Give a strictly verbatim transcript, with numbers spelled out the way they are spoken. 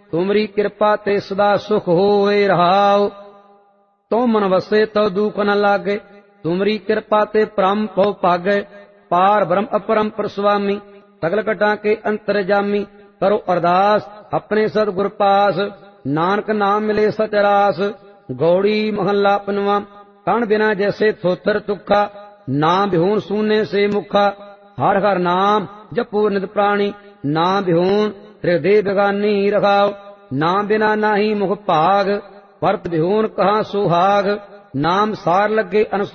तुमरी कृपा ते सदा सुख होए रहाओ। तो मन वसे तो दुख न लागे, तुमरी कृपा ते परम पौ पागे। पार ब्रह्म अपरंपर स्वामी, सगल घटा के अंतरजामी। करो अरदास अपने सतगुर पास, नानक नाम मिले सचरास। गौड़ी महला पनवा। कण बिना जैसे थोथर तुखा, नाम बिहून सूने से मुखा। हर हर नाम जपो नित प्राणी, नाम बिहून हृदय बेगानी रखाओ। नाम बिना नाही मुख भाग, परत बिहून कहाँ सुहाग। नाम सार लगे अनसु